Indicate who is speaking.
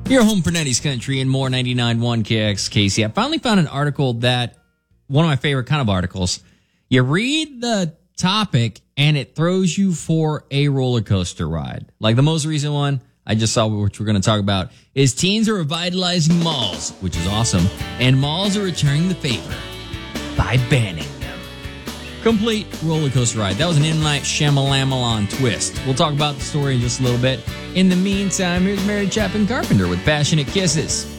Speaker 1: Your home for 90s country and more. 99.1 KXKC. I finally found an article that, one of my favorite kind of articles. You read the topic and it throws you for a roller coaster ride. Like the most recent one I just saw, which we're going to talk about, is teens are revitalizing malls, which is awesome, and malls are returning the favor by banning them. Complete roller coaster ride. That was an M. Night Shyamalan twist. We'll talk about the story in just a little bit. In the meantime, here's Mary Chapin Carpenter with Passionate Kisses.